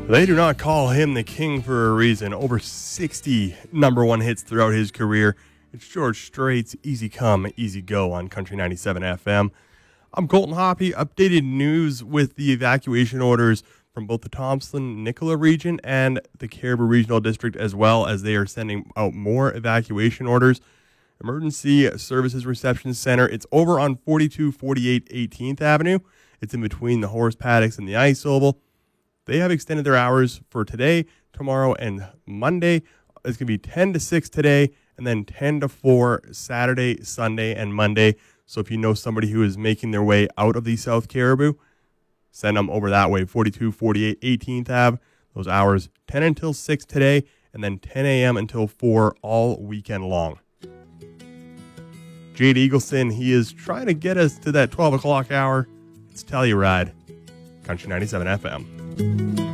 They do not call him the king for a reason. Over 60 number one hits throughout his career. It's George Strait's Easy Come, Easy Go on Country 97 FM. I'm Colton Hoppy. Updated news with the evacuation orders from both the Thompson-Nicola region and the Caribou Regional District, as well as they are sending out more evacuation orders. Emergency Services Reception Center, it's over on 4248 18th Avenue. It's in between the horse paddocks and the ice oval. They have extended their hours for today, tomorrow, and Monday. It's going to be 10 to 6 today, and then 10 to 4 Saturday, Sunday, and Monday. So if you know somebody who is making their way out of the South Caribou, send them over that way, 4248 18th Ave. Those hours, 10 until 6 today, and then 10 a.m. until 4 all weekend long. Jade Eagleson, he is trying to get us to that 12 o'clock hour. It's Telluride, Country 97 FM.